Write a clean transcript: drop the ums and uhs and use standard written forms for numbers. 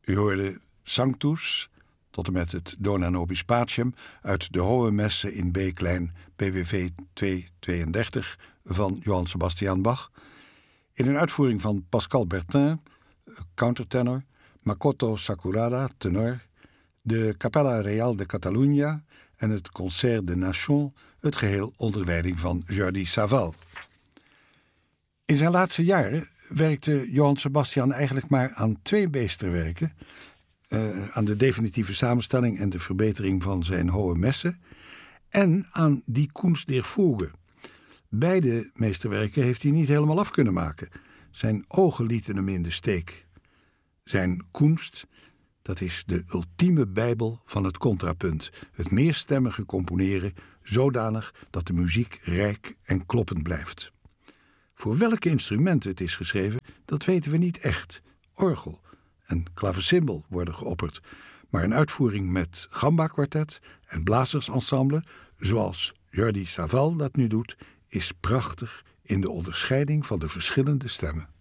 U hoorde Sanctus tot en met het Dona Nobis Patium uit de Hohe Messe in B-klein BWV 232 van Johann Sebastian Bach, in een uitvoering van Pascal Bertin, countertenor, Makoto Sakurada, tenor, de Capella Real de Catalunya en het Concert de Nation, het geheel onder leiding van Jordi Savall. In zijn laatste jaren werkte Johann Sebastian eigenlijk maar aan 2 meesterwerken, aan de definitieve samenstelling en de verbetering van zijn Hohe Messe en aan die Kunst der Fuge. Beide meesterwerken heeft hij niet helemaal af kunnen maken. Zijn ogen lieten hem in de steek. Zijn Kunst, dat is de ultieme bijbel van het contrapunt. Het meerstemmige componeren zodanig dat de muziek rijk en kloppend blijft. Voor welke instrumenten het is geschreven, dat weten we niet echt. Orgel en klavecimbal worden geopperd, maar een uitvoering met gamba-kwartet en blazersensemble, zoals Jordi Savall dat nu doet, is prachtig in de onderscheiding van de verschillende stemmen.